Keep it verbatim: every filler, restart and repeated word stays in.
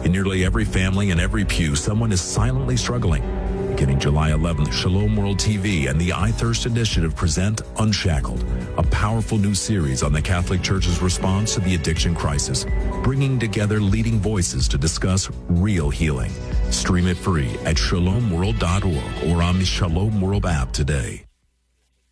In nearly every family and every pew, someone is silently struggling. Beginning July eleventh, Shalom World T V and the I Thirst Initiative present Unshackled, a powerful new series on the Catholic Church's response to the addiction crisis, bringing together leading voices to discuss real healing. Stream it free at shalom world dot org or on the Shalom World app today.